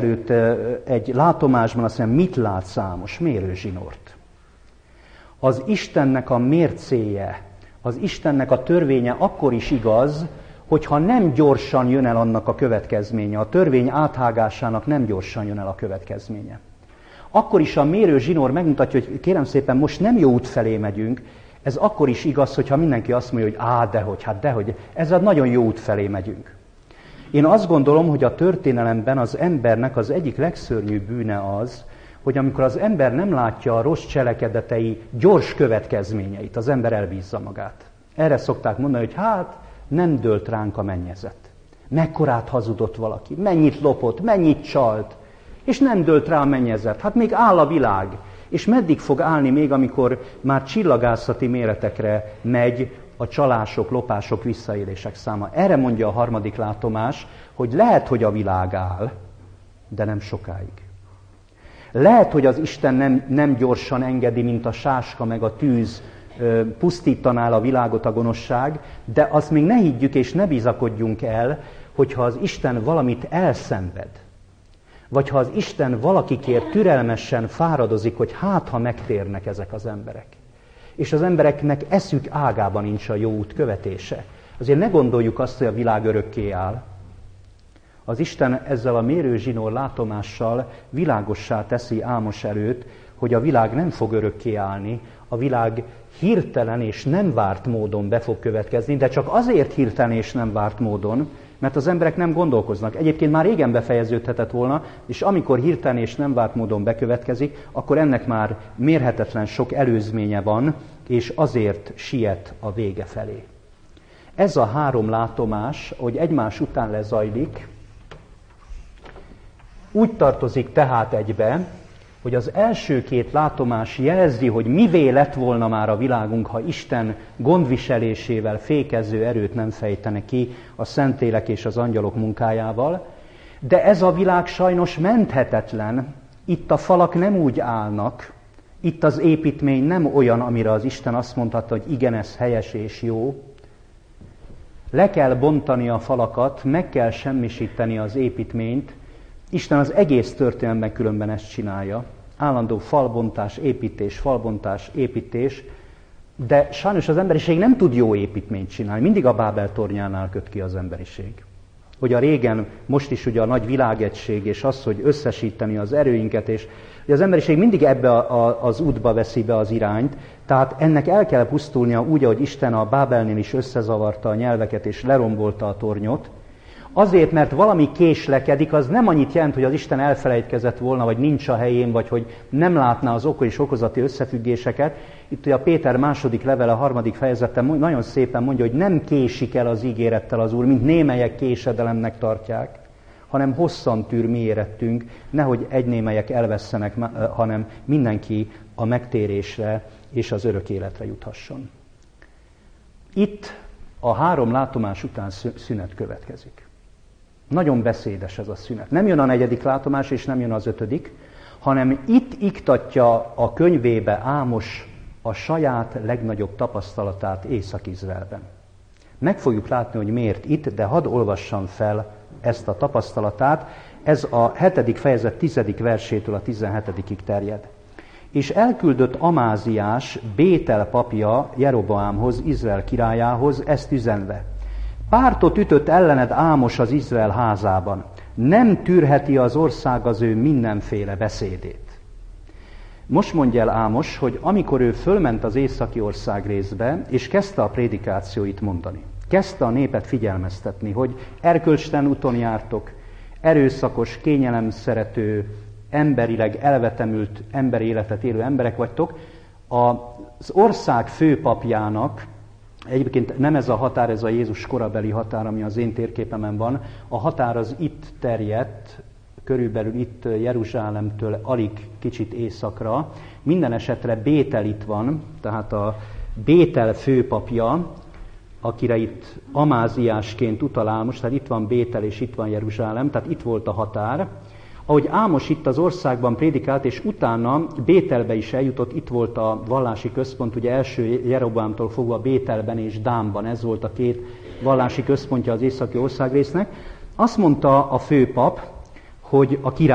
előtt egy látomásban azt mondja, mit látsz Ámos? Mérőzsinort. Az Istennek a mércéje, az Istennek a törvénye akkor is igaz, hogyha nem gyorsan jön el annak a következménye, a törvény áthágásának nem gyorsan jön el a következménye. Akkor is a mérőzsinór megmutatja, hogy kérem szépen, most nem jó út felé megyünk, ez akkor is igaz, hogyha mindenki azt mondja, hogy dehogy, ezzel nagyon jó út felé megyünk. Én azt gondolom, hogy a történelemben az embernek az egyik legszörnyűbb bűne az, hogy amikor az ember nem látja a rossz cselekedetei gyors következményeit, az ember elbízza magát. Erre szokták mondani, hogy nem dőlt ránk a mennyezet. Mekkorát hazudott valaki, mennyit lopott, mennyit csalt, és nem dőlt rá a mennyezet. Még áll a világ. És meddig fog állni még, amikor már csillagászati méretekre megy a csalások, lopások, visszaélések száma. Erre mondja a harmadik látomás, hogy lehet, hogy a világ áll, de nem sokáig. Lehet, hogy az Isten nem gyorsan engedi, mint a sáska meg a tűz, pusztítaná a világot a gonoszság, de azt még ne higgyük és ne bizakodjunk el, hogyha az Isten valamit elszenved, vagy ha az Isten valakikért türelmesen fáradozik, hogy ha megtérnek ezek az emberek. És az embereknek eszük ágában nincs a jó út követése. Azért ne gondoljuk azt, hogy a világ örökké áll. Az Isten ezzel a mérőzsinór látomással világossá teszi Ámos előtt, hogy a világ nem fog örökké állni, a világ hirtelen és nem várt módon be fog következni, de csak azért hirtelen és nem várt módon, mert az emberek nem gondolkoznak. Egyébként már régen befejeződhetett volna, és amikor hirtelen és nem várt módon bekövetkezik, akkor ennek már mérhetetlen sok előzménye van, és azért siet a vége felé. Ez a három látomás, hogy egymás után lezajlik, úgy tartozik tehát egybe, hogy az első két látomás jelzi, hogy mivé lett volna már a világunk, ha Isten gondviselésével fékező erőt nem fejtene ki a szentélek és az angyalok munkájával, de ez a világ sajnos menthetetlen, itt a falak nem úgy állnak, itt az építmény nem olyan, amire az Isten azt mondhatta, hogy igen, ez helyes és jó. Le kell bontani a falakat, meg kell semmisíteni az építményt. Isten az egész történelemben különben ezt csinálja. Állandó falbontás, építés, de sajnos az emberiség nem tud jó építményt csinálni. Mindig a Bábel tornyánál köt ki az emberiség. Hogy a régen, most is ugye a nagy világegység, és az, hogy összesíteni az erőinket, és hogy az emberiség mindig ebbe az útba veszi be az irányt, tehát ennek el kell pusztulnia úgy, ahogy Isten a Bábelnél is összezavarta a nyelveket, és lerombolta a tornyot. Azért, mert valami késlekedik, az nem annyit jelent, hogy az Isten elfelejtkezett volna, vagy nincs a helyén, vagy hogy nem látná az oka és okozati összefüggéseket. Itt ugye a Péter második levele, 3. fejezeten nagyon szépen mondja, hogy nem késik el az ígérettel az Úr, mint némelyek késedelemnek tartják, hanem hosszan tűr mi érettünk, nehogy egynémelyek elvesszenek, hanem mindenki a megtérésre és az örök életre juthasson. Itt a három látomás után szünet következik. Nagyon beszédes ez a szünet. Nem jön a 4. látomás, és nem jön az 5., hanem itt iktatja a könyvébe Ámos a saját legnagyobb tapasztalatát Észak-Izraelben. Meg fogjuk látni, hogy miért itt, de hadd olvassam fel ezt a tapasztalatát. Ez a 7. fejezet 10. versétől a 17. terjed. És elküldött Amáziás, Bétel papja Jeroboámhoz, Izrael királyához, ezt üzenve. Pártot ütött ellened Ámos az Izrael házában. Nem tűrheti az ország az ő mindenféle beszédét. Most mondja el Ámos, hogy amikor ő fölment az északi ország részbe, és kezdte a prédikációit mondani, kezdte a népet figyelmeztetni, hogy erkölcstelen úton jártok, erőszakos, kényelemszerető, emberileg elvetemült emberi életet élő emberek vagytok, az ország főpapjának, egyébként nem ez a határ, ez a Jézus korabeli határ, ami az én térképemen van, a határ az itt terjedt, körülbelül itt Jeruzsálemtől alig kicsit északra. Minden esetre Bétel itt van, tehát a Bétel főpapja, akire itt Amáziásként utal Ámos, tehát itt van Bétel és itt van Jeruzsálem, tehát itt volt a határ. Ahogy Ámos itt az országban prédikált, és utána Bételbe is eljutott, itt volt a vallási központ, ugye első Jeroboámtól fogva Bételben és Dánban, ez volt a két vallási központja az északi országrésznek. Azt mondta a főpap, hogy a király